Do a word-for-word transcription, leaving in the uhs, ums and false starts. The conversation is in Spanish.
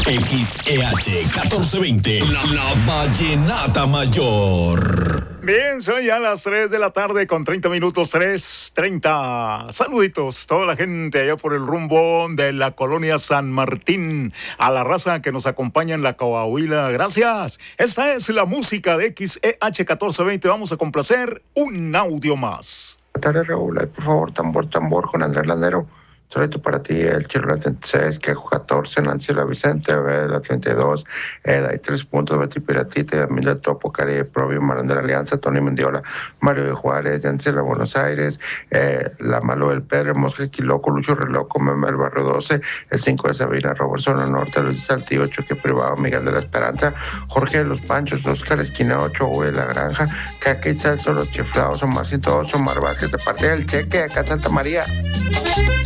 X E H catorce veinte, la, la Vallenata Mayor. Bien, son ya las tres de la tarde con treinta minutos, tres treinta. Saluditos, toda la gente allá por el rumbo de la colonia San Martín, a la raza que nos acompaña en la Coahuila. Gracias. Esta es la música de X E H catorce veinte. Vamos a complacer un audio más. Buenas tardes, Raúl. Por favor, tambor, tambor con Andrés Landero. Solito para ti, el Chirro treinta y seis, Quejo catorce, Nancy La Vicente, la treinta y dos, Eda y tres puntos, Betty Piratita, Emilia Topo, Cari Probio, Marán de la Alianza, Tony Mendiola, Mario de Juárez, Yancela Buenos Aires, eh, La Malo del Pedro, Mosque Quiloco, Lucho Reloco, Meme el Barrio doce, el cinco de Sabina, Robertson Norte, Luis Saltillo, Choque Privado, Miguel de la Esperanza, Jorge de los Panchos, Oscar Esquina ocho, Güey de la Granja, Caca y Salso, Los Chiflados, Omar ciento ocho, Omar Vázquez, de parte del Cheque, acá en Santa María.